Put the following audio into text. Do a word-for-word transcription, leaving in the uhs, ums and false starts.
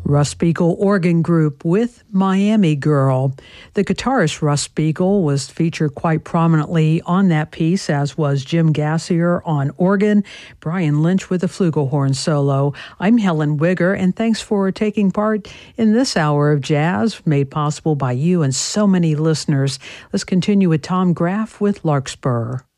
Russ Spiegel Organ Group with Miami Girl. The guitarist Russ Spiegel was featured quite prominently on that piece, as was Jim Gassier on organ, Brian Lynch with the flugelhorn solo. I'm Helen Wigger, and thanks for taking part in this hour of jazz made possible by you and so many listeners. Let's continue with Tom Graff with Larkspur.